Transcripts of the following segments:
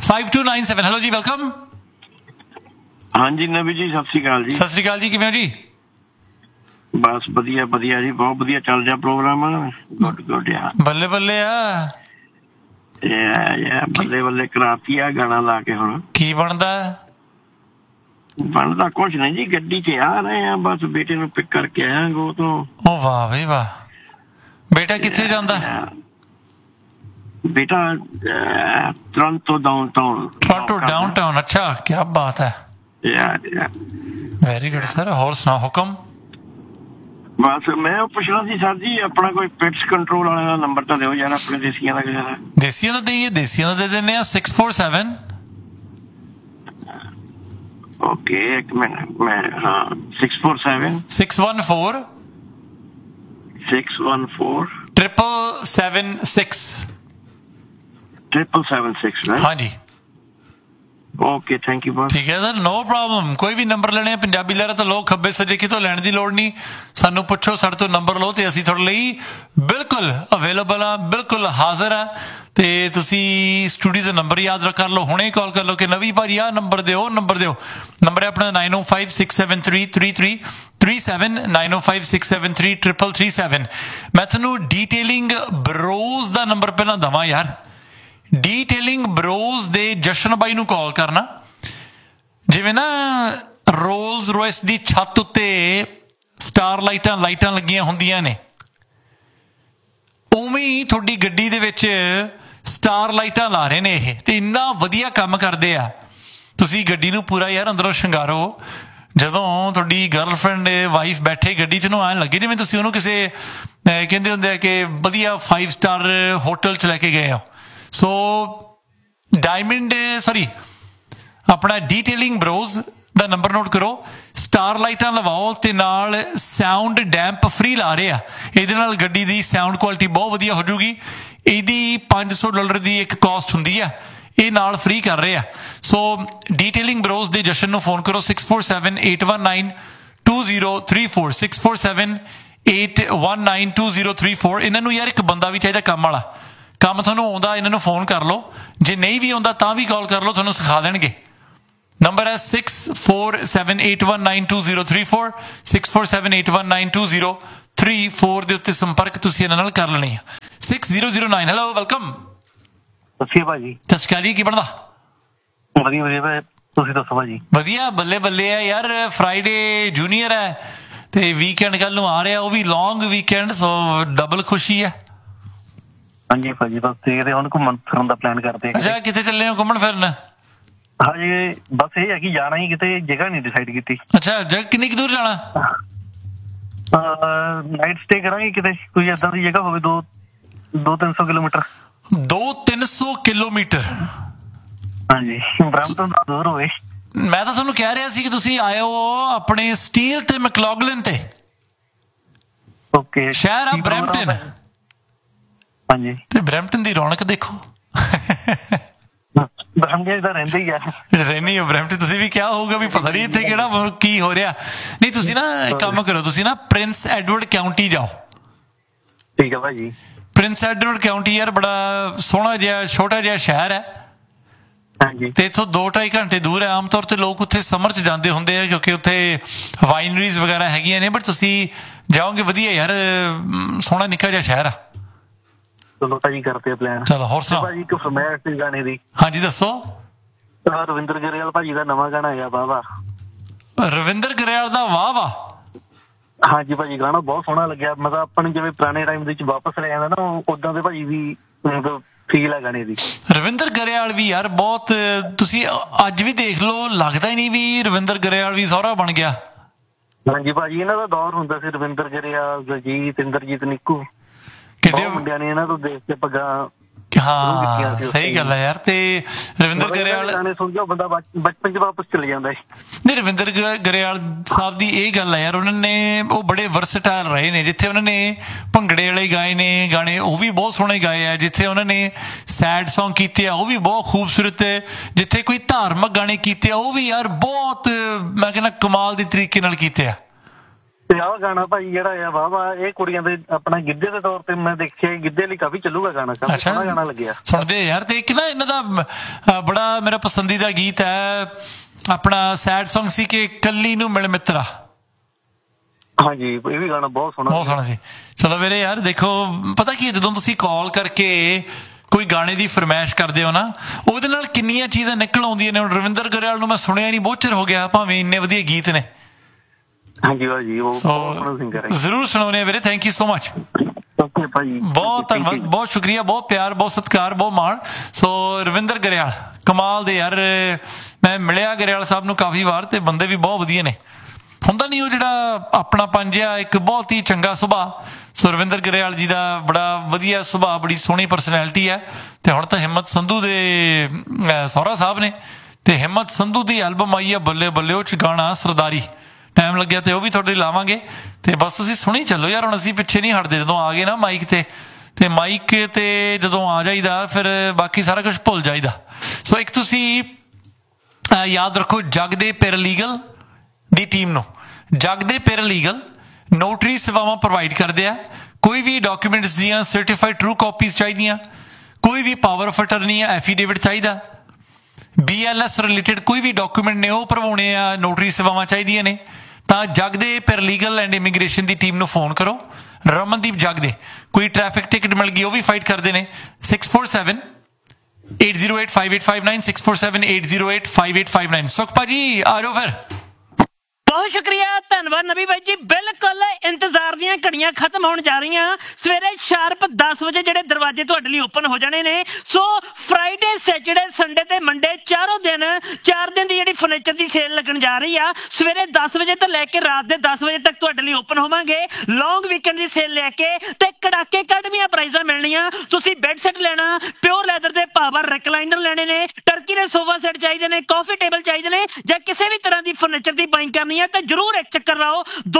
5297 hello ਜੀ, welcome. ਹਾਂਜੀ ਨਵੀ ਜੀ, ਸਤਿ ਸ਼੍ਰੀ ਅਕਾਲ ਜੀ। ਸਤਿ ਸ਼੍ਰੀ ਅਕਾਲ ਜੀ, ਕਿਵੇਂ ਹੋ ਜੀ? ਬਸ ਵਧੀਆ ਵਧੀਆ ਜੀ, ਬਹੁਤ ਵਧੀਆ ਚੱਲ ਰਿਹਾ ਪ੍ਰੋਗਰਾਮ। ਗੁੱਡ ਗੁੱਡ ਯਾਰ, ਬੱਲੇ ਬੱਲੇ ਆ। ਬੱਲੇ ਬੱਲੇ ਕਰਾਤੀ ਆ ਗਾਣਾ ਲਾ ਕੇ। ਹੁਣ ਕੀ ਬਣਦਾ? ਬਣਦਾ ਕੁਛ ਨਹੀਂ ਜੀ, ਗੱਡੀ 'ਚ ਆ ਰਹੇ ਆ, ਬਸ ਬੇਟੇ ਨੂੰ ਪਿਕ ਕਰਕੇ ਆਇਆ ਗੋ ਤੋਂ। ਓ ਵਾਹ ਬਈ ਵਾਹ। ਬੇਟਾ ਕਿੱਥੇ ਜਾਂਦਾ? ਬੇਟਾ ਟੋਰਾਂਟੋ ਡਾਊਨਟਾਊਨ। ਟੋਰਾਂਟੋ ਡਾਊਨਟਾਊਨ, ਅੱਛਾ, ਕੀ ਬਾਤ ਹੈ। Very good sir. ਹੋਰ ਸੁਣਾਓ ਹੁਕਮ? ਬਸ ਮੈਂ ਉਹ ਪੁੱਛਣਾ ਸੀ ਸਰ ਜੀ, ਆਪਣਾ ਕੋਈ ਪਿਟਸ ਕੰਟਰੋਲ ਵਾਲੇ ਦਾ ਨੰਬਰ ਤਾਂ ਦਿਓ ਯਾਰ, ਆਪਣੇ ਦੇਸੀਆਂ ਦਾ ਕਿਸੇ। ਦੇਸੀਆਂ ਦਾ ਦੇਈਏ? ਦੇਸੀਆਂ ਦਾ ਦੇ ਦਿੰਦੇ ਆ 647। ਓਕੇ ਇੱਕ ਮਿੰਟ, ਮੈਂ 647 614 614 776 776 ਹਾਂਜੀ। ਓਕੇ ਥੈਂਕ ਯੂ ਬਸ। ਠੀਕ ਹੈ ਸਰ, ਨੋ ਪ੍ਰੋਬਲਮ। ਕੋਈ ਵੀ ਨੰਬਰ ਲੈਣੇ ਆ ਪੰਜਾਬੀ ਲਹਿਰਾ ਤਾਂ ਲੋਕ ਖੱਬੇ ਸੱਜੇ ਕਿਤੋਂ ਲੈਣ ਦੀ ਲੋੜ ਨਹੀਂ। ਸਾਨੂੰ ਪੁੱਛੋ, ਸਾਡੇ ਤੋਂ ਨੰਬਰ ਲਓ ਤੇ ਅਸੀਂ ਤੁਹਾਡੇ ਲਈ ਬਿਲਕੁਲ ਅਵੇਲੇਬਲ ਆ, ਬਿਲਕੁਲ ਹਾਜ਼ਰ ਆ। ਤੇ ਤੁਸੀਂ ਸਟੂਡੀਓ ਦਾ ਨੰਬਰ ਯਾਦ ਕਰ ਲਓ, ਹੁਣੇ ਕਾਲ ਕਰ ਲਓ ਕਿ ਨਵੀਂ ਭਾਜੀ ਆਹ ਨੰਬਰ ਦਿਓ, ਨੰਬਰ ਦਿਓ। ਨੰਬਰ ਹੈ ਆਪਣਾ 9056733337 9056733337। ਮੈਂ ਤੁਹਾਨੂੰ ਡੀਟੇਲਿੰਗ ਬਰੋਜ਼ ਦਾ ਨੰਬਰ ਪਹਿਲਾਂ ਦੇਵਾਂ ਯਾਰ। ਡੀਟੇਲਿੰਗ ਬਰੋਜ਼ ਦੇ ਜਸ਼ਨ ਬਾਈ ਨੂੰ ਕਾਲ ਕਰਨਾ। ਜਿਵੇਂ ਨਾ ਰੋਲਸ ਰੋਇਸ ਦੀ ਛੱਤ ਉੱਤੇ ਸਟਾਰ ਲਾਈਟਾਂ ਲੱਗੀਆਂ ਹੁੰਦੀਆਂ ਨੇ, ਉਵੇਂ ਹੀ ਤੁਹਾਡੀ ਗੱਡੀ ਦੇ ਵਿੱਚ ਸਟਾਰ ਲਾਈਟਾਂ ਲਾ ਰਹੇ ਨੇ ਇਹ, ਤੇ ਇੰਨਾ ਵਧੀਆ ਕੰਮ ਕਰਦੇ ਆ। ਤੁਸੀਂ ਗੱਡੀ ਨੂੰ ਪੂਰਾ ਯਾਰ ਅੰਦਰੋਂ ਸ਼ਿੰਗਾਰੋ। ਜਦੋਂ ਤੁਹਾਡੀ ਗਰਲਫ੍ਰੈਂਡ ਵਾਈਫ ਬੈਠੇ ਗੱਡੀ 'ਚ, ਨੂੰ ਐਂ ਲੱਗੇ ਜਿਵੇਂ ਤੁਸੀਂ ਉਹਨੂੰ ਕਿਸੇ ਕਹਿੰਦੇ ਹੁੰਦੇ ਆ ਕਿ ਵਧੀਆ 5 ਸਟਾਰ ਹੋਟਲ 'ਚ ਲੈ ਕੇ ਗਏ ਹੋ। ਸੋ ਆਪਣਾ ਡੀਟੇਲਿੰਗ ਬਰੋਜ਼ ਦਾ ਨੰਬਰ ਨੋਟ ਕਰੋ। ਸਟਾਰ ਲਾਈਟਾਂ ਲਵਾਓ ਤੇ ਨਾਲ ਸਾਊਂਡ ਡੈਂਪ ਫ੍ਰੀ ਲਾ ਰਹੇ ਆ। ਇਹਦੇ ਨਾਲ ਗੱਡੀ ਦੀ ਸਾਊਂਡ ਕੁਆਲਿਟੀ ਬਹੁਤ ਵਧੀਆ ਹੋ ਜੂਗੀ। ਇਹਦੀ $500 ਦੀ ਇੱਕ ਕਾਸਟ ਹੁੰਦੀ ਆ, ਇਹ ਨਾਲ ਫ੍ਰੀ ਕਰ ਰਹੇ ਆ। ਸੋ ਡੀਟੇਲਿੰਗ ਬਰੋਜ਼ ਦੇ ਜਸ਼ਨ ਨੂੰ ਫੋਨ ਕਰੋ 647-819-2034 647-819-2034। ਇਹਨਾਂ ਨੂੰ ਯਾਰ ਇੱਕ ਬੰਦਾ ਵੀ ਚਾਹੀਦਾ ਕੰਮ ਵਾਲਾ। ਕੰਮ ਤੁਹਾਨੂੰ ਆਉਂਦਾ, ਇਹਨਾਂ ਨੂੰ ਫੋਨ ਕਰ ਲਓ। ਜੇ ਨਹੀਂ ਵੀ ਆਉਂਦਾ ਤਾਂ ਵੀ ਕਾਲ ਕਰ ਲਓ, ਤੁਹਾਨੂੰ ਸਿਖਾ ਦੇਣਗੇ। ਨੰਬਰ ਹੈ 647-819-2034 647-819-2034 ਦੇ ਉੱਤੇ ਸੰਪਰਕ ਤੁਸੀਂ ਇਹਨਾਂ ਨਾਲ ਕਰ ਲੈਣੀ ਆ। 6009 ਹੈਲੋ, ਵੈਲਕਮ। ਸਤਿ ਸ਼੍ਰੀ ਅਕਾਲ ਜੀ। ਸਤਿ ਸ਼੍ਰੀ ਅਕਾਲ ਜੀ, ਕੀ ਬਣਦਾ? ਵਧੀਆ ਵਧੀਆ, ਤੁਸੀਂ ਦੱਸੋ ਭਾਜੀ? ਵਧੀਆ, ਬੱਲੇ ਬੱਲੇ ਆ ਯਾਰ। ਫਰਾਈਡੇ ਜੂਨੀਅਰ ਹੈ ਤੇ ਵੀਕਐਂਡ ਕੱਲ ਨੂੰ ਆ ਰਿਹਾ, ਉਹ ਵੀ ਲੌਂਗ ਵੀਕਐਂਡ, ਸੋ ਡਬਲ ਖੁਸ਼ੀ ਹੈ। ਹਾਂਜੀ ਭਾਜੀ, ਬਸ ਦੇਖਦੇ ਹੁਣ ਘੁੰਮਣ ਫਿਰਨ ਦਾ ਪਲਾਨ ਕਰਦੇ। ਅੱਛਾ, ਕਿੱਥੇ ਚੱਲੇ ਹੋ ਘੁੰਮਣ ਫਿਰਨ? ਹਜੇ ਬਸ ਇਹ ਹੈ ਕਿ ਜਾਣਾ ਹੀ, ਕਿਤੇ ਜਗ੍ਹਾ ਨਹੀਂ ਡਿਸਾਈਡ ਕੀਤੀ। ਅੱਛਾ, ਕਿੰਨੀ ਕੁ ਦੂਰ ਜਾਣਾ? ਨਾਈਟ ਸਟੇ ਕਰਾਂਗੇ ਕਿਤੇ, ਕੋਈ ਏਦਾਂ ਦੀ ਜਗ੍ਹਾ ਹੋਵੇ 200-300 ਕਿਲੋਮੀਟਰ। 200-300 ਕਿਲੋਮੀਟਰ? ਹਾਂਜੀ, ਬਰੈਂਪਟਨ ਤੋਂ ਦੂਰ ਹੋਵੇ। ਮੈਂ ਤਾਂ ਤੁਹਾਨੂੰ ਕਹਿ ਰਿਹਾ ਸੀ ਕਿ ਤੁਸੀਂ ਆਇਓ ਆਪਣੇ ਸਟੀਲ ਤੇ ਮੈਕਲੌਗਲਿਨ ਤੇ। ਓਕੇ, ਸ਼ਹਿਰ ਆ ਬਰੈਂਪਟਨ। ਹਾਂਜੀ, ਤੇ ਬਰੈਂਪਟਨ ਦੀ ਰੌਣਕ ਦੇਖੋ। ਬਰੈਂਪਟਨ ਤਾਂ ਰਹਿੰਦੇ ਹੀ ਆ। ਰਹਿੰਦੀ ਹੋ ਬਰੈਂਪਟਨ? ਤੁਸੀਂ ਵੀ ਕਿਹਾ ਹੋਊਗਾ ਵੀ ਪਤਾ ਨਹੀਂ ਇੱਥੇ ਕਿਹੜਾ ਕੀ ਹੋ ਰਿਹਾ। ਨਹੀਂ, ਤੁਸੀਂ ਨਾ ਇੱਕ ਕੰਮ ਕਰੋ, ਤੁਸੀਂ ਨਾ ਪ੍ਰਿੰਸ ਐਡਵਰਡ ਕਾਉਂਟੀ ਜਾਓ। ਠੀਕ ਹੈ ਭਾਜੀ। ਪ੍ਰਿੰਸ ਐਡਵਰਡ ਕਾਉਂਟੀ ਯਾਰ ਬੜਾ ਸੋਹਣਾ ਜਿਹਾ ਛੋਟਾ ਜਿਹਾ ਸ਼ਹਿਰ ਹੈ। ਹਾਂਜੀ, ਤੇ ਇੱਥੋਂ 2-2.5 ਘੰਟੇ ਦੂਰ ਹੈ। ਆਮ ਤੌਰ ਤੇ ਲੋਕ ਉੱਥੇ ਸਮਰ 'ਚ ਜਾਂਦੇ ਹੁੰਦੇ ਆ ਕਿਉਂਕਿ ਉੱਥੇ ਵਾਈਨਰੀਜ਼ ਵਗੈਰਾ ਹੈਗੀਆਂ ਨੇ, ਬਟ ਤੁਸੀਂ ਜਾਓਗੇ ਵਧੀਆ ਯਾਰ, ਸੋਹਣਾ ਨਿੱਕਾ ਜਿਹਾ ਸ਼ਹਿਰ ਆ। ਚਲੋ ਭਾਜੀ, ਕਰਦੇ ਪਲਾਨ। ਚਲੋ, ਹੋਰ ਸੁਣਾਓ ਭਾਜੀ? ਇੱਕ ਫਰਮਾਇਸ਼ ਸੀ ਗਾਣੇ ਦੀ। ਹਾਂਜੀ ਦੱਸੋ। ਰਵਿੰਦਰ ਗਰੇਵਾਲ ਭਾਜੀ ਦਾ ਨਵਾਂ ਗਾਣਾ ਆਇਆ, ਵਾਹ ਵਾਹ। ਰਵਿੰਦਰ ਗਰੇਵਾਲ ਦਾ ਵਾਹ ਵਾਹ? ਹਾਂਜੀ ਭਾਜੀ, ਗਾਣਾ ਬਹੁਤ ਸੋਹਣਾ ਲੱਗਿਆ। ਮਤਲਬ ਆਪਾਂ ਨੂੰ ਜਿਵੇਂ ਪੁਰਾਣੇ ਟਾਈਮ ਦੇ ਵਿੱਚ ਵਾਪਸ ਲੈ ਜਾਂਦਾ ਨਾ, ਉਦਾਂ ਦੇ ਭਾਜੀ ਵੀ ਫੀਲ ਆ ਗਾਣੇ ਦੀ। ਰਵਿੰਦਰ ਗਰੇਵਾਲ ਵੀ ਯਾਰ ਬਹੁਤ, ਤੁਸੀਂ ਅੱਜ ਵੀ ਦੇਖ ਲਓ, ਲੱਗਦਾ ਹੀ ਨਹੀਂ ਵੀ ਰਵਿੰਦਰ ਗਰੇਵਾਲ ਵੀ ਸਹੁਰਾ ਬਣ ਗਿਆ। ਹਾਂਜੀ ਭਾਜੀ, ਇਹਨਾਂ ਦਾ ਦੌਰ ਹੁੰਦਾ ਸੀ, ਰਵਿੰਦਰ ਗਰੇਵਾਲ, ਦਲਜੀਤ, ਇੰਦਰਜੀਤ, ਨਿੱਕੂ, ਕਿੱਡੇ ਮੁੰਡਿਆਂ ਨੇ ਇਹਨਾਂ ਤੋਂ ਦੇਖ ਕੇ ਪੱਗਾਂ। ਹਾਂ ਸਹੀ ਗੱਲ ਹੈ ਯਾਰ। ਤੇ ਰਵਿੰਦਰ ਗਰੇਵਾਲ ਗਾਣੇ ਸੁਣ ਕੇ ਬੰਦਾ ਬਚਪਨ 'ਚ ਵਾਪਸ ਚਲੇ ਜਾਂਦਾ ਹੈ। ਨਹੀਂ, ਰਵਿੰਦਰ ਗਰੇਵਾਲ ਸਾਹਿਬ ਦੀ ਇਹ ਗੱਲ ਹੈ ਯਾਰ, ਉਹਨਾਂ ਨੇ ਉਹ ਬੜੇ ਵਰਸਟਾਈਲ ਰਹੇ ਨੇ। ਜਿੱਥੇ ਉਹਨਾਂ ਨੇ ਭੰਗੜੇ ਵਾਲੇ ਗਾਏ ਨੇ ਗਾਣੇ, ਉਹ ਵੀ ਬਹੁਤ ਸੋਹਣੇ ਗਾਏ ਆ। ਜਿੱਥੇ ਉਹਨਾਂ ਨੇ ਸੈਡ ਸੌਂਗ ਕੀਤੇ ਆ, ਉਹ ਵੀ ਬਹੁਤ ਖੂਬਸੂਰਤ। ਜਿੱਥੇ ਕੋਈ ਧਾਰਮਿਕ ਗਾਣੇ ਕੀਤੇ ਆ, ਉਹ ਵੀ ਯਾਰ ਬਹੁਤ, ਮੈਂ ਕਹਿੰਦਾ ਕਮਾਲ ਦੇ ਤਰੀਕੇ ਨਾਲ ਕੀਤੇ ਆ। ਤੇ ਆਹ ਗਾਣਾ ਭਾਈ ਜਿਹੜਾ ਆ ਵਾਹਵਾ ਇਹ ਕੁੜੀਆਂ ਦੇ ਆਪਣਾ ਗਿੱਧੇ ਦੇ ਤੌਰ ਤੇ ਮੈਂ ਦੇਖਿਆ ਗਿੱਧੇ ਲਈ ਕਾਫੀ ਚੱਲੂਗਾ ਗਾਣਾ, ਕਾਫੀ ਸੋਹਣਾ ਗਾਣਾ ਲੱਗਿਆ। ਸੁਣਦੇ ਯਾਰ। ਤੇ ਇੱਕ ਨਾ ਇਹਨਾਂ ਦਾ ਬੜਾ ਮੇਰਾ ਪਸੰਦੀਦਾ ਗੀਤ ਹੈ ਆਪਣਾ ਸੈਡ Song ਸੀ ਕਿ ਕੱਲੀ ਨੂੰ ਮਿਲ ਮਿੱਤਰਾ। ਹਾਂਜੀ ਇਹ ਵੀ ਗਾਣਾ ਬਹੁਤ ਸੋਹਣਾ ਸੀ। ਚਲੋ ਵੀਰੇ ਯਾਰ ਦੇਖੋ ਪਤਾ ਕੀ ਜਦੋਂ ਤੁਸੀਂ ਕਾਲ ਕਰਕੇ ਕੋਈ ਗਾਣੇ ਦੀ ਫਰਮਾਇਸ਼ ਕਰਦੇ ਹੋ ਨਾ ਉਹਦੇ ਨਾਲ ਕਿੰਨੀਆਂ ਚੀਜ਼ਾਂ ਨਿਕਲ ਆਉਂਦੀਆਂ ਨੇ। ਹੁਣ ਰਵਿੰਦਰ ਗਰੇਵਾਲ ਨੂੰ ਮੈਂ ਸੁਣਿਆ ਨਹੀਂ, ਬਹੁਤ ਚਿਰ ਹੋ ਗਿਆ, ਭਾਵੇਂ ਇੰਨੇ ਵਧੀਆ ਗੀਤ ਨੇ। ਹਾਂਜੀ ਭਾਜੀ ਉਹ ਬਹੁਤ ਸਿੰਗਰ ਹੈ। ਜ਼ਰੂਰ ਸੁਣਾਉਣੇ ਵੀਰੇ। Thank you so much. Okay ਭਾਜੀ ਬਹੁਤ ਧੰਨਵਾਦ, ਬਹੁਤ ਸ਼ੁਕਰੀਆ, ਬਹੁਤ ਪਿਆਰ, ਬਹੁਤ ਸਤਿਕਾਰ, ਬਹੁਤ ਮਾਣ। ਸੋ ਰਵਿੰਦਰ ਗਰੇਵਾਲ ਕਮਾਲ ਦੇ ਯਾਰ। ਮੈਂ ਮਿਲਿਆ ਗਰੇਵਾਲ ਸਾਹਿਬ ਨੂੰ ਕਾਫੀ ਵਾਰ ਤੇ ਬੰਦੇ ਵੀ ਬਹੁਤ ਵਧੀਆ ਨੇ। ਹੁੰਦਾ ਨਹੀਂ ਉਹ ਜਿਹੜਾ ਆਪਣਾ ਪੰਜਿਆ ਇੱਕ ਬਹੁਤ ਹੀ ਚੰਗਾ ਸੁਭਾਅ। ਸੋ ਰਵਿੰਦਰ ਗਰੇਵਾਲ ਜੀ ਦਾ ਬੜਾ ਵਧੀਆ ਸੁਭਾਅ, ਬੜੀ ਸੋਹਣੀ ਪਰਸਨੈਲਿਟੀ ਹੈ। ਤੇ ਹੁਣ ਤਾਂ ਹਿੰਮਤ ਸੰਧੂ ਦੇ ਸਹੁਰਾ ਸਾਹਿਬ ਨੇ ਤੇ ਹਿੰਮਤ ਸੰਧੂ ਦੀ ਐਲਬਮ ਆਈ ਆ ਬੱਲੇ ਬੱਲੇ, ਉਹ 'ਚ ਗਾਣਾ ਸਰਦਾਰੀ। ਟਾਈਮ ਲੱਗਿਆ ਤੇ ਉਹ ਵੀ ਤੁਹਾਡੇ ਲਈ ਲਾਵਾਂਗੇ। ਤੇ ਬਸ ਤੁਸੀਂ ਸੁਣੀ ਚੱਲੋ ਯਾਰ। ਹੁਣ ਅਸੀਂ ਪਿੱਛੇ ਨਹੀਂ ਹਟਦੇ। ਜਦੋਂ ਆ ਗਏ ਨਾ ਮਾਈਕ ਤੇ ਮਾਈਕ ਤੇ ਜਦੋਂ ਆ ਜਾਈਦਾ ਫਿਰ ਬਾਕੀ ਸਾਰਾ ਕੁਝ ਭੁੱਲ ਜਾਈਦਾ। ਸੋ ਇੱਕ ਤੁਸੀਂ ਯਾਦ ਰੱਖੋ ਜਗ ਦੇ ਪੈਰਾਲੀਗਲ ਦੀ ਟੀਮ ਨੂੰ, ਜਗ ਦੇ ਪੈਰਾਲੀਗਲ ਨੋਟਰੀ ਸੇਵਾਵਾਂ ਪ੍ਰੋਵਾਈਡ ਕਰਦੇ ਆ। ਕੋਈ ਵੀ ਡਾਕੂਮੈਂਟਸ ਦੀਆਂ ਸਰਟੀਫਾਈਡ ਟਰੂ ਕਾਪੀਜ਼ ਚਾਹੀਦੀਆਂ, ਕੋਈ ਵੀ ਪਾਵਰ ਆਫ ਅਟਰਨੀ ਆ ਐਫੀਡੇਵਿਟ ਚਾਹੀਦਾ, BLS ਰਿਲੇਟਡ ਕੋਈ ਵੀ ਡਾਕੂਮੈਂਟ ਨੇ ਉਹ ਭਰਵਾਉਣੇ ਆ, ਨੋਟਰੀ ਸੇਵਾਵਾਂ ਚਾਹੀਦੀਆਂ ਨੇ ਤਾਂ ਜਗ ਦੇ paralegal and immigration the team ਨੂੰ ਫੋਨ ਕਰੋ। ਰਮਨਦੀਪ ਜਗ ਦੇ ਕੋਈ ਟ੍ਰੈਫਿਕ ਟਿਕਟ ਮਿਲ ਗਈ ਉਹ ਵੀ ਫਾਈਟ ਕਰਦੇ ਨੇ। 647-808-5859 647-808-5859। ਸੁਖ ਭਾਜੀ ਆ ਜਾਓ ਫਿਰ। ਬਹੁਤ ਸ਼ੁਕਰੀਆ, ਧੰਨਵਾਦ ਨਬੀ ਬਾਈ ਜੀ। ਬਿਲਕੁਲ ਇੰਤਜ਼ਾਰ ਦੀਆਂ ਘੜੀਆਂ ਖਤਮ ਹੋਣ ਜਾ ਰਹੀਆਂ। ਸਵੇਰੇ ਸ਼ਾਰਪ 10 ਵਜੇ ਜਿਹੜੇ ਦਰਵਾਜ਼ੇ ਤੁਹਾਡੇ ਲਈ ਓਪਨ ਹੋ ਜਾਣੇ ਨੇ। ਸੋ ਫਰਾਈਡੇ, ਸੈਚਰਡੇ, ਸੰਡੇ ਤੇ ਮੰਡੇ 4 ਦਿਨ ਦੀ ਜਿਹੜੀ ਫਰਨੀਚਰ ਦੀ ਸੇਲ ਲੱਗਣ ਜਾ ਰਹੀ ਆ। ਸਵੇਰੇ 10 ਵਜੇ ਤੋਂ ਲੈ ਕੇ ਰਾਤ ਦੇ 10 ਵਜੇ ਤੱਕ ਤੁਹਾਡੇ ਲਈ ਓਪਨ ਹੋਵਾਂਗੇ। ਲੌਂਗ ਵੀਕਐਂਡ ਦੀ ਸੇਲ ਲੈ ਕੇ ਤੇ ਕੜਾਕੇ ਕੱਢਵੀਆਂ ਪ੍ਰਾਈਜ਼ਾਂ ਮਿਲਣੀਆਂ। ਤੁਸੀਂ ਬੈੱਡ ਸੈੱਟ ਲੈਣਾ, ਪਿਓਰ ਲੈਦਰ ਦੇ ਪਾਵਰ ਰਿਕਲਾਈਨਰ ਲੈਣੇ ਨੇ, ਟਰਕੀ ਦੇ ਸੋਫਾ ਸੈੱਟ ਚਾਹੀਦੇ ਨੇ, ਕਾਫੀ ਟੇਬਲ ਚਾਹੀਦੇ ਨੇ, ਜਾਂ ਕਿਸੇ ਵੀ ਤਰ੍ਹਾਂ ਦੀ ਫਰਨੀਚਰ ਦੀ ਬਾਇੰਗ ਕਰਨੀ ਹੈ ਤਾਂ ਜਰੂਰ ਇੱਕ ਚੱਕਰ ਲਾਓ।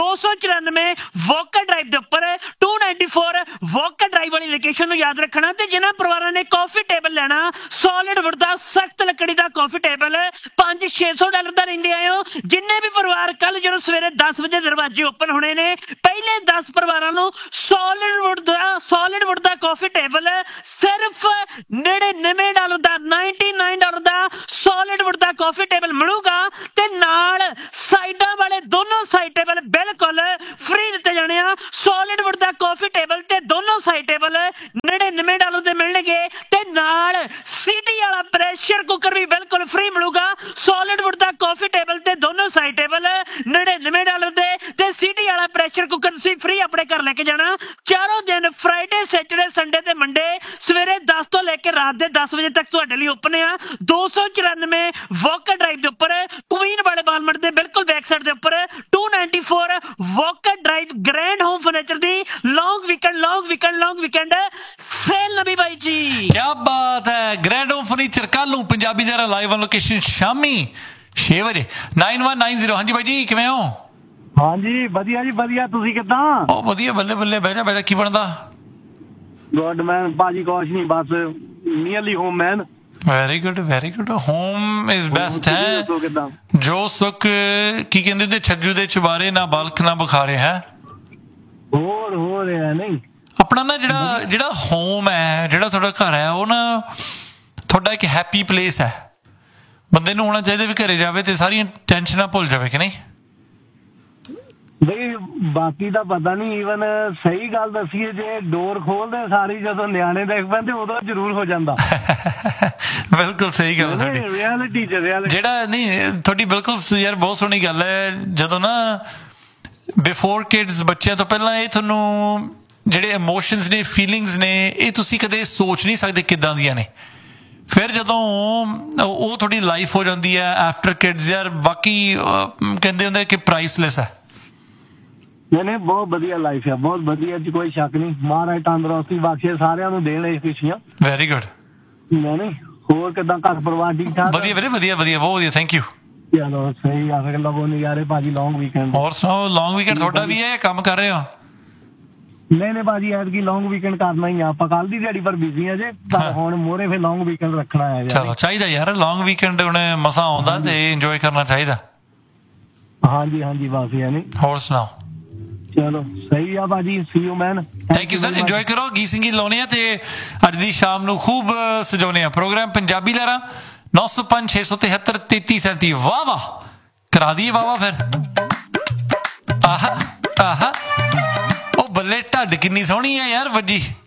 294 ਵੋਕਰ ਡਰਾਈਵ ਦੇ ਉੱਪਰ 294 ਵੋਕਰ ਡਰਾਈਵ ਵਾਲੀ ਲੋਕੇਸ਼ਨ ਨੂੰ ਯਾਦ ਰੱਖਣਾ। ਤੇ ਜਿਨ੍ਹਾਂ ਪਰਿਵਾਰਾਂ ਨੇ ਕਾਫੀ ਟੇਬਲ ਲੈਣਾ, ਸੋਲਿਡ ਵੁੱਡ ਦਾ ਸਖਤ ਲੱਕੜੀ ਦਾ ਕਾਫੀ ਟੇਬਲ $500-600 ਦਾ ਰਹਿੰਦੇ ਆਇਓ। ਜਿੰਨੇ ਵੀ ਪਰਿਵਾਰ ਕੱਲ ਜਦੋਂ ਸਵੇਰੇ 10 ਵਜੇ ਦਰਵਾਜ਼ੇ ਓਪਨ ਹੋਣੇ ਨੇ, ਪਹਿਲੇ 10 ਪਰਿਵਾਰਾਂ ਨੂੰ ਸੋਲਿਡ ਵੁੱਡ ਦਾ ਕਾਫੀ ਟੇਬਲ ਸਿਰਫ $99 ਦਾ, $99 ਦਾ ਸੋਲਿਡ ਵੁੱਡ ਦਾ ਕਾਫੀ ਟੇਬਲ ਮਿਲੂਗਾ। ਤੇ ਨਾਲ ਸਾਈਡਾਂ ਵਾਲੇ ਦੋਨੋਂ ਸਾਈਡ ਟੇਬਲ ਬਿਲਕੁਲ ਫ੍ਰੀ ਦਿੱਤੇ ਜਾਣੇ ਆ। ਸੋਲਿਡ ਵੁੱਡ ਦਾ ਕਾਫੀ ਟੇਬਲ ਤੇ ਦੋਨੋਂ ਸਾਈਡ ਟੇਬਲ $99 ਦੇ ਮਿਲਣਗੇ। ਤੇ ਨਾਲ ਸੀਟੀ ਵਾਲਾ ਪ੍ਰੈਸ਼ਰ ਕੁੱਕਰ ਵੀ ਬਿਲਕੁਲ ਫ੍ਰੀ ਮਿਲੂਗਾ। ਸੋਲਿਡ ਵੁੱਡ ਦਾ ਕਾਫੀ ਟੇਬਲ ਤੇ ਦੋਨੋਂ ਸਾਈਡ ਟੇਬਲ $99 ਦੇ ਤੇ ਸੀਟੀ ਵਾਲਾ ਪ੍ਰੈਸ਼ਰ ਕੁੱਕਰ ਤੁਸੀਂ ਫ੍ਰੀ ਆਪਣੇ ਘਰ ਲੈ ਕੇ ਜਾਣਾ। ਚਾਰੋਂ ਦਿਨ ਫਰਾਈਡੇ, ਸੈਚਰਡੇ, ਸੰਡੇ ਤੇ ਮੰਡੇ ਸਵੇਰੇ 10 ਤੋਂ ਲੈ ਕੇ ਰਾਤ ਦੇ 10 ਵਜੇ ਤੱਕ ਤੁਹਾਡੇ ਲਈ ਓਪਨ ਆ। 294 ਵੋਕਰ ਡਰਾਈਵ ਦੇ ਉੱਪਰ ਕੁਈਨ ਵਾਲੇ ਬਾਲਮਟ ਦੇ ਬਿਲਕੁਲ ਬੈਕ ਸਾਈਡ ਦੇ ਉੱਪਰ 294 walker drive grand home furniture ਦੀ ਲੌਂਗ ਵੀਕਐਂਡ ਸੇਲ ਨਬੀ ਬਾਈ ਜੀ। ਕੀ ਬਾਤ ਹੈ। ਗ੍ਰੈਂਡ ਹੋਮ ਫਰਨੀਚਰ ਕੱਲ ਨੂੰ ਪੰਜਾਬੀ ਜਰਾ ਲਾਈਵ ਔਨ ਲੋਕੇਸ਼ਨ ਸ਼ਾਮੀ 6 ਵਜੇ 9190। ਹਾਂਜੀ ਬਾਈ ਜੀ ਕਿਵੇਂ ਹੋ? ਹਾਂਜੀ ਵਧੀਆ ਜੀ ਵਧੀਆ, ਤੁਸੀਂ ਕਿੱਦਾਂ? ਉਹ ਵਧੀਆ, ਬੱਲੇ ਬੱਲੇ। ਬਹਿ ਜਾ ਕੀ ਬਣਦਾ? ਗੁੱਡ ਮੈਨ ਭਾਜੀ, ਕੁਛ ਨਹੀਂ ਬਸ nearly home man. Very good home is best ਹੈ। ਜੋ ਸੁੱਖ ਕੀ ਕਹਿੰਦੇ ਹੁੰਦੇ ਛੱਜੂ ਦੇ ਚੁਬਾਰੇ, ਨਾ ਬਲਖ ਨਾ ਬੁਖਾਰੇ ਹੈ। ਹੋਰ ਹੈ ਨਹੀਂ ਆਪਣਾ ਨਾ ਜਿਹੜਾ ਹੋਮ ਹੈ, ਜਿਹੜਾ ਤੁਹਾਡਾ ਘਰ ਹੈ, ਉਹ ਨਾ ਤੁਹਾਡਾ ਇੱਕ ਹੈਪੀ ਪਲੇਸ ਹੈ। ਬੰਦੇ ਨੂੰ ਹੋਣਾ ਚਾਹੀਦਾ ਵੀ ਘਰੇ ਜਾਵੇ ਤੇ ਸਾਰੀਆਂ ਟੈਨਸ਼ਨਾਂ ਭੁੱਲ ਜਾਵੇ ਕਿ ਨਹੀਂ? ਬਈ ਬਾਕੀ ਤਾਂ ਪਤਾ ਨਹੀਂ। ਈਵਨ ਸਹੀ ਗੱਲ ਦੱਸੀਏ, ਜੇ ਡੋਰ ਖੋਲਦੇ ਸਾਰੀ ਜਦੋਂ ਨਿਆਣੇ ਦੇਖ ਪੈਂਦੇ ਉਦੋਂ ਜ਼ਰੂਰ ਹੋ ਜਾਂਦਾ। ਬਿਲਕੁਲ ਸਹੀ ਗੱਲ ਤੁਹਾਡੀ। ਰਿਐਲਿਟੀ ਜਿਹੜਾ ਨਹੀਂ ਤੁਹਾਡੀ ਬਿਲਕੁਲ ਯਾਰ ਬਹੁਤ ਸੋਹਣੀ ਗੱਲ ਹੈ। ਜਦੋਂ ਨਾ ਬਿਫੋਰ ਕਿਡਸ, ਬੱਚਿਆਂ ਤੋਂ ਪਹਿਲਾਂ ਇਹ ਤੁਹਾਨੂੰ ਜਿਹੜੇ ਇਮੋਸ਼ਨਸ ਨੇ, ਫੀਲਿੰਗਸ ਨੇ, ਇਹ ਤੁਸੀਂ ਕਦੇ ਸੋਚ ਨਹੀਂ ਸਕਦੇ ਕਿੱਦਾਂ ਦੀਆਂ ਨੇ। ਫਿਰ ਜਦੋਂ ਉਹ ਤੁਹਾਡੀ ਲਾਈਫ ਹੋ ਜਾਂਦੀ ਹੈ ਆਫਟਰ ਕਿਡਸ, ਯਾਰ ਬਾਕੀ ਕਹਿੰਦੇ ਹੁੰਦੇ ਕਿ ਪ੍ਰਾਈਸਲੈਸ ਹੈ। ਨਹੀਂ ਬਹੁਤ ਵਧੀਆ ਲਾਈਫ ਹੈ, ਬਹੁਤ ਵਧੀਆ ਜੀ, ਕੋਈ ਸ਼ੱਕ ਨਹੀਂ। ਮਹਾਰਾਜ ਤੰਦਰੁਸਤੀ ਬਖਸ਼ੇ ਸਾਰਿਆਂ ਨੂੰ, ਦੇਣ ਇਹ ਖੁਸ਼ੀਆਂ। Very good. ਨਹੀਂ ਹੋਰ ਕਿੱਦਾਂ ਘਰ ਪਰਿਵਾਰ ਠੀਕ ਠਾਕ? ਵਧੀਆ ਵੀਰੇ, ਵਧੀਆ ਬਹੁਤ ਵਧੀਆ, ਥੈਂਕ ਯੂ। ਚਲੋ ਸਹੀ ਆ ਫਿਰ ਲਵੋ ਨਜ਼ਾਰੇ ਭਾਜੀ ਲੌਂਗ ਵੀਕਐਂਡ। ਹੋਰ ਸੁਣਾਓ, ਲੌਂਗ ਵੀਕਐਂਡ ਤੁਹਾਡਾ ਵੀ ਹੈ, ਕੰਮ ਕਰ ਰਹੇ ਹੋ? ਨਹੀਂ ਭਾਜੀ ਐਤਕੀ ਲੌਂਗ ਵੀਕਐਂਡ ਕਰਨਾ ਹੀ ਆ। ਆਪਾਂ ਕੱਲ ਦੀ ਦਿਹਾੜੀ ਪਰ ਬਿਜ਼ੀ ਆ ਜੇ, ਪਰ ਹੁਣ ਮੋਰੇ ਫਿਰ ਲੌਂਗ ਵੀਕਐਂਡ ਰੱਖਣਾ ਹੈ। ਚਲੋ ਚਾਹੀਦਾ ਯਾਰ, ਲੌਂਗ ਵੀਕਐਂਡ ਹੁਣ ਮਸਾਂ ਆਉਂਦਾ ਤੇ ਇੰਜੋਏ ਕਰਨਾ ਚਾਹੀਦਾ। ਹਾਂਜੀ ਬਸ ਯਾਨੀ। ਹੋਰ ਸੁਣਾਓ? ਚਲੋ ਸਹੀ ਆ ਭਾਜੀ, ਸੀ you man. Thank you sir, enjoy ਕਰੋ। ਗੀਤ ਸੰਗੀਤ ਲਾਉਣੇ ਆ ਤੇ ਅੱਜ ਦੀ ਸ਼ਾਮ ਨੂੰ ਖੂਬ ਸਜਾਉਣੇ ਆ ਪ੍ਰੋਗਰਾਮ। ਪੰਜਾਬੀ ਲਹਿਰਾਂ 905 673 3337। ਵਾਹ ਵਾਹ ਕਰਾ ਦਈਏ ਵਾਹ ਵਾਹ ਫਿਰ। ਆਹਾ ਆਹਾ ਉਹ ਬੱਲੇ ਢੱਡ ਕਿੰਨੀ ਸੋਹਣੀ ਆ ਯਾਰ ਵੱਜੀ।